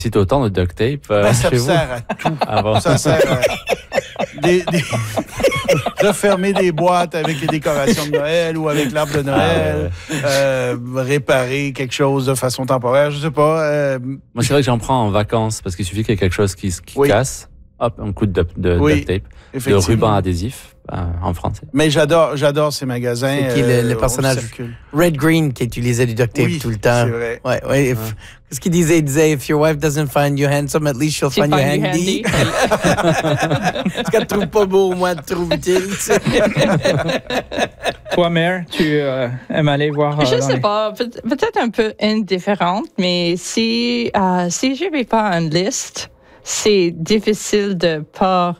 Si t'as autant de duct tape, ça chez vous. sert à tout. Ah bon. Ça sert à refermer des boîtes avec les décorations de Noël ou avec l'arbre de Noël, réparer quelque chose de façon temporaire, je sais pas. Moi, c'est vrai que j'en prends en vacances parce qu'il suffit qu'il y ait quelque chose qui casse. Hop, un coup de duct tape, de ruban adhésif en français. Mais j'adore ces magasins. C'est qui le personnage Red Green qui utilisait du duct tape tout le temps. C'est vrai. Ouais. Ce qu'il disait, if your wife doesn't find you handsome, at least she'll find you handy. Parce qu'elle te trouve pas beau, au moins elle te trouve utile. Toi, Mère, tu aimes aller voir... Je sais pas, peut-être un peu indifférente, mais si j'avais pas une liste, c'est difficile de pas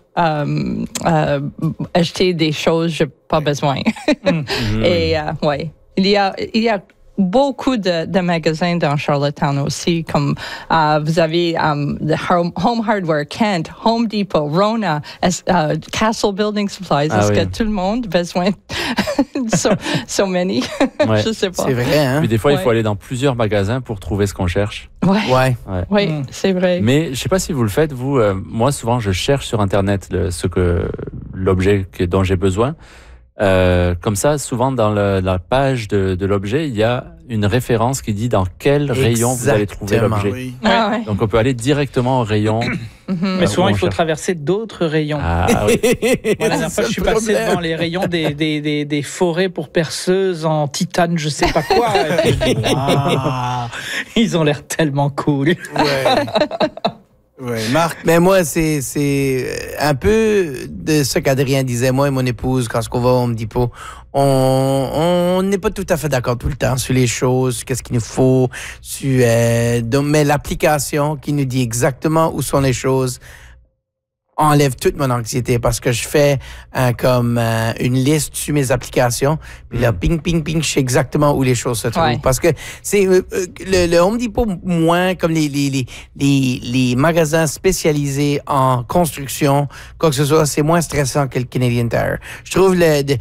acheter des choses que j'ai pas besoin. Et il y a beaucoup de magasins dans Charlottetown aussi, comme vous avez Home Hardware, Kent, Home Depot, Rona, Castle Building Supplies. Est-ce que tout le monde a besoin de so many? Ouais. Je sais pas. C'est vrai, hein? Mais des fois, il faut aller dans plusieurs magasins pour trouver ce qu'on cherche. Oui, c'est vrai. Mais je sais pas si vous le faites, vous. Moi, souvent, je cherche sur Internet l'objet dont j'ai besoin. Comme ça, souvent dans la page de l'objet, il y a une référence qui dit dans quel rayon vous allez trouver l'objet. Oui. Donc on peut aller directement au rayon. Mais souvent, il faut traverser d'autres rayons. Ah oui. Moi, la dernière fois, je suis passé devant les rayons des forêts pour perceuses en titane, je sais pas quoi. Et puis, ils ont l'air tellement cool. Oui, Marc. Mais moi, c'est un peu de ce qu'Adrien disait. Moi et mon épouse, quand on va au Home Depot, on n'est pas tout à fait d'accord tout le temps sur les choses, qu'est-ce qu'il nous faut. Mais l'application qui nous dit exactement où sont les choses enlève toute mon anxiété parce que je fais une liste sur mes applications. Puis là, ping, ping, ping, je sais exactement où les choses se trouvent. Parce que c'est le Home Depot, moins comme les magasins spécialisés en construction, quoi que ce soit, c'est moins stressant que le Canadian Tire. Je trouve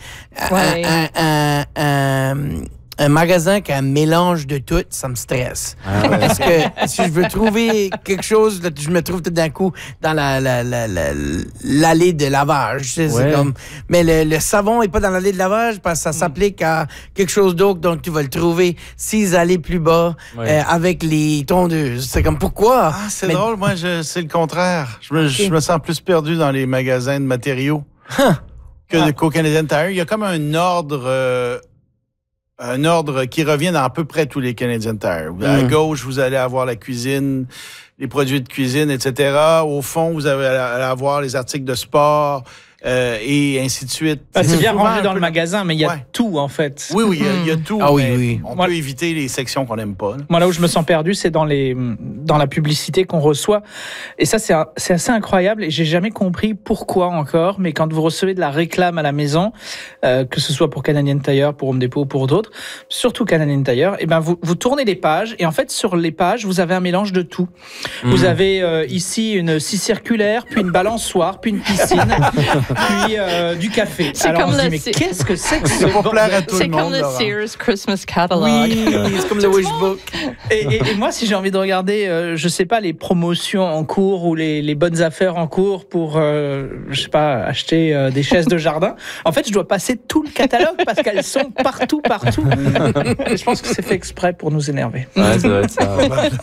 un magasin qui a un mélange de tout, ça me stresse. Parce que si je veux trouver quelque chose, là, je me trouve tout d'un coup dans l'allée de lavage. C'est comme, mais le savon est pas dans l'allée de lavage parce que ça s'applique à quelque chose d'autre, donc tu vas le trouver 6 allées plus bas avec les tondeuses. C'est comme, pourquoi? C'est drôle, moi, c'est le contraire. Je me sens plus perdu dans les magasins de matériaux qu'au Canadian Tire. Il y a comme un ordre qui revient dans à peu près tous les Canadian Tire. À gauche, vous allez avoir la cuisine, les produits de cuisine, etc. Au fond, vous allez avoir les articles de sport et ainsi de suite. C'est bien rangé dans le magasin, mais il y a tout, en fait. Oui, il y a tout. Ah oui. On peut éviter les sections qu'on n'aime pas. Là. Moi, là où je me sens perdu, c'est dans la publicité qu'on reçoit. Et ça, c'est assez incroyable. Et j'ai jamais compris pourquoi encore. Mais quand vous recevez de la réclame à la maison, que ce soit pour Canadian Tire, pour Home Depot, pour d'autres, surtout Canadian Tire, et ben vous tournez les pages. Et en fait, sur les pages, vous avez un mélange de tout. Vous avez ici une scie circulaire, puis une balançoire, puis une piscine, puis du café. Alors on se dit, mais qu'est-ce que c'est que ce bordel? C'est comme le Sears Christmas Catalog. Oui, c'est comme le Wishbook. Et moi, si j'ai envie de regarder, je sais pas, les promotions en cours ou les bonnes affaires en cours pour, je sais pas, acheter des chaises de jardin, en fait, je dois passer tout le catalogue parce qu'elles sont partout. Et je pense que c'est fait exprès pour nous énerver. Ouais, ça doit être ça.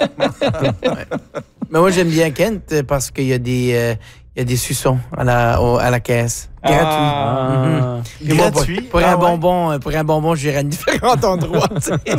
Mais moi, j'aime bien Kent parce qu'il y a des suçons à la caisse. Gratuit. Gratuit? Pour un bonbon, j'irai à différents endroits.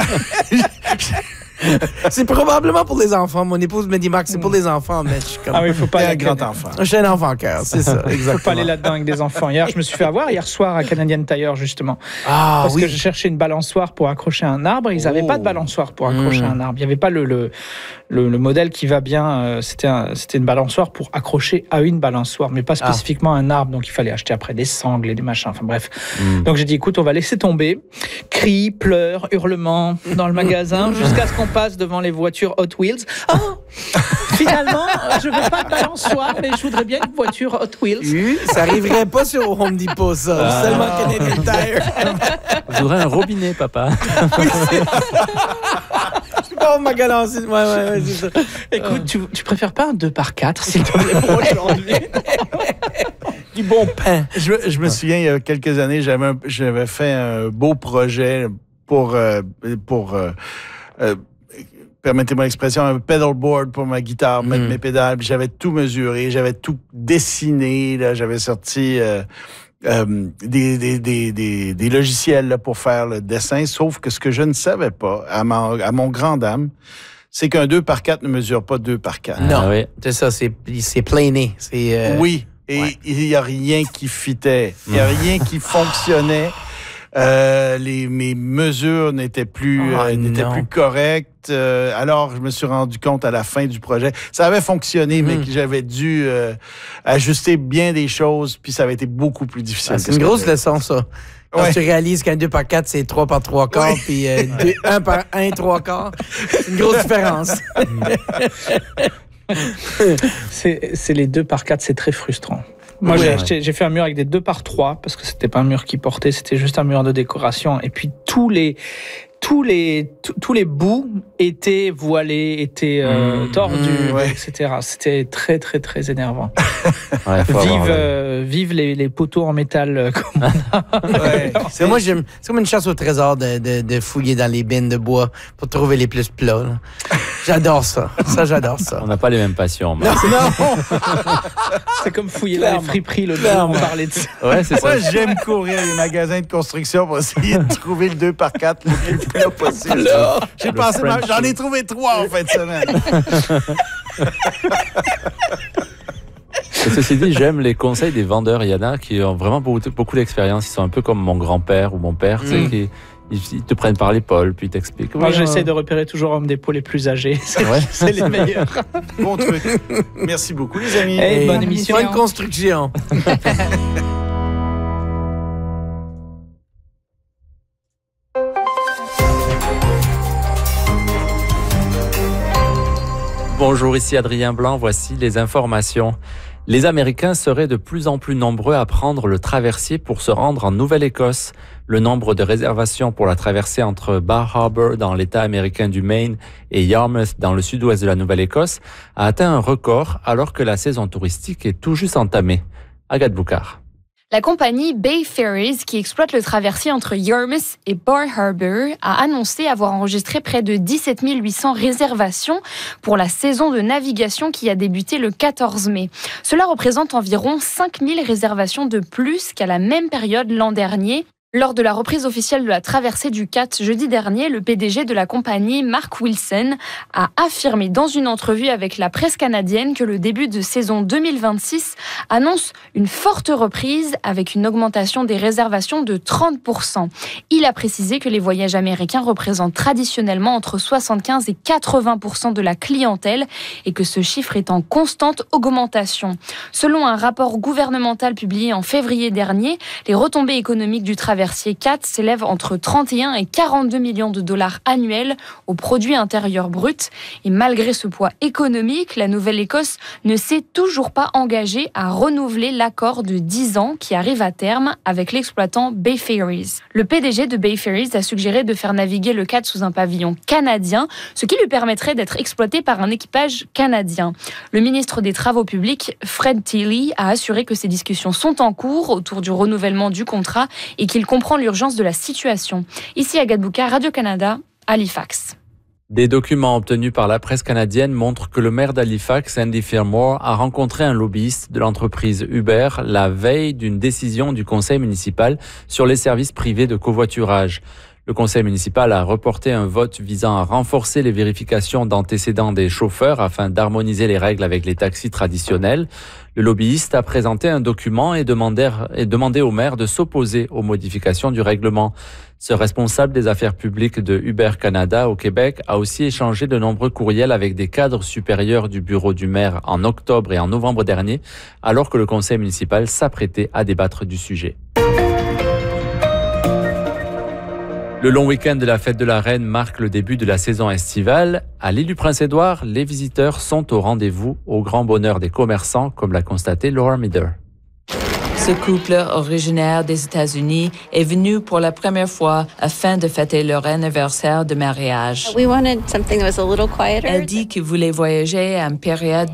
C'est probablement pour les enfants. Mon épouse me dit, Marc, c'est pour les enfants, mais je suis comme... Ah oui, faut pas aller un grand enfant. Je suis un enfant cœur, c'est ça, exactement. Faut pas aller là-dedans avec des enfants. Hier, je me suis fait avoir hier soir à Canadian Tire, justement. Parce que je cherchais une balançoire pour accrocher un arbre. Ils n'avaient pas de balançoire pour accrocher un arbre. Il n'y avait pas le modèle qui va bien. C'était une balançoire pour accrocher à une balançoire, mais pas spécifiquement un arbre. Donc, il fallait acheter après des sangles et des machins. Enfin, bref. Donc, j'ai dit, écoute, on va laisser tomber. Cris, pleurs, hurlements dans le magasin jusqu'à ce qu'on passe devant les voitures Hot Wheels. Finalement, je veux pas de balançoire, mais je voudrais bien une voiture Hot Wheels. Ça arriverait pas sur Home Depot, ça. Seulement Canadian Tire. Je voudrais un robinet, papa. Oh, ma galance. Ouais, c'est ça. Écoute, tu préfères pas un 2x4, s'il te plaît, pour aujourd'hui? Du bon pain. Je me souviens, il y a quelques années, j'avais fait un beau projet pour permettez-moi l'expression, un pedalboard pour ma guitare, mettre mes pédales. Puis j'avais tout mesuré, j'avais tout dessiné. Là, j'avais sorti des logiciels là, pour faire le dessin. Sauf que ce que je ne savais pas, à mon grand dame, c'est qu'un 2x4 ne mesure pas 2x4. Non, oui. C'est ça, c'est plané. Oui, et il n'y a rien qui fitait. Il n'y a rien qui fonctionnait. Mes mesures n'étaient plus correctes. Alors, je me suis rendu compte à la fin du projet. Ça avait fonctionné, mais que j'avais dû ajuster bien des choses, puis ça avait été beaucoup plus difficile. C'est une grosse leçon, ça. Quand tu réalises qu'un 2x4, c'est 3 par 3 quarts, puis 1 par 1, 3 quarts, c'est une grosse différence. C'est les 2x4, c'est très frustrant. Moi, j'ai fait un mur avec des 2x3 parce que c'était pas un mur qui portait, c'était juste un mur de décoration. Et puis tous les bouts étaient voilés, étaient tordus, etc. C'était très, très, très énervant. Vive les poteaux en métal. C'est comme une chasse au trésor de fouiller dans les bines de bois pour trouver les plus plats. Là. J'adore ça. J'adore ça. On n'a pas les mêmes passions. Non. C'est comme fouiller dans les friperies. On parlait de ça. Ouais, c'est ça. Moi, j'aime courir les magasins de construction pour essayer de trouver le 2x4 le plus plat possible. J'en ai trouvé 3 en fin de semaine. Et ceci dit, j'aime les conseils des vendeurs. Il y en a qui ont vraiment beaucoup d'expérience. Ils sont un peu comme mon grand-père ou mon père, tu sais, ils te prennent par l'épaule, puis ils t'expliquent. Moi, j'essaie de repérer toujours Home Depot les plus âgés. C'est les meilleurs. Bon truc. Merci beaucoup, les amis. Hey, bonne émission. Bonne construction. Bonjour, ici Adrien Blanc, voici les informations. Les Américains seraient de plus en plus nombreux à prendre le traversier pour se rendre en Nouvelle-Écosse. Le nombre de réservations pour la traversée entre Bar Harbor dans l'État américain du Maine et Yarmouth dans le sud-ouest de la Nouvelle-Écosse a atteint un record alors que la saison touristique est tout juste entamée. Agathe Boucard. La compagnie Bay Ferries, qui exploite le traversier entre Yarmouth et Bar Harbor, a annoncé avoir enregistré près de 17 800 réservations pour la saison de navigation qui a débuté le 14 mai. Cela représente environ 5 000 réservations de plus qu'à la même période l'an dernier. Lors de la reprise officielle de la traversée du Cat jeudi dernier, le PDG de la compagnie, Mark Wilson, a affirmé dans une entrevue avec la presse canadienne que le début de saison 2026 annonce une forte reprise avec une augmentation des réservations de 30%. Il a précisé que les voyages américains représentent traditionnellement entre 75 et 80% de la clientèle et que ce chiffre est en constante augmentation. Selon un rapport gouvernemental publié en février dernier, les retombées économiques du traversier 4 s'élève entre 31 et 42 millions de dollars annuels au produit intérieur brut. Et malgré ce poids économique, la Nouvelle-Écosse ne s'est toujours pas engagée à renouveler l'accord de 10 ans qui arrive à terme avec l'exploitant Bay Ferries. Le PDG de Bay Ferries a suggéré de faire naviguer le Cat sous un pavillon canadien, ce qui lui permettrait d'être exploité par un équipage canadien. Le ministre des Travaux publics, Fred Tilley, a assuré que ces discussions sont en cours autour du renouvellement du contrat et qu'il comprend l'urgence de la situation. Ici, Agathe Boucard, Radio-Canada, Halifax. Des documents obtenus par la presse canadienne montrent que le maire d'Halifax, Andy Fillmore, a rencontré un lobbyiste de l'entreprise Uber la veille d'une décision du conseil municipal sur les services privés de covoiturage. Le conseil municipal a reporté un vote visant à renforcer les vérifications d'antécédents des chauffeurs afin d'harmoniser les règles avec les taxis traditionnels. Le lobbyiste a présenté un document et demandé au maire de s'opposer aux modifications du règlement. Ce responsable des affaires publiques de Uber Canada au Québec a aussi échangé de nombreux courriels avec des cadres supérieurs du bureau du maire en octobre et en novembre dernier, alors que le conseil municipal s'apprêtait à débattre du sujet. Le long week-end de la fête de la Reine marque le début de la saison estivale. À l'île du Prince-Édouard, les visiteurs sont au rendez-vous au grand bonheur des commerçants, comme l'a constaté Laura Mider. Ce couple originaire des États-Unis est venu pour la première fois afin de fêter leur anniversaire de mariage. We wanted something that was a little quieter. Elle dit qu'ils voulaient voyager à une période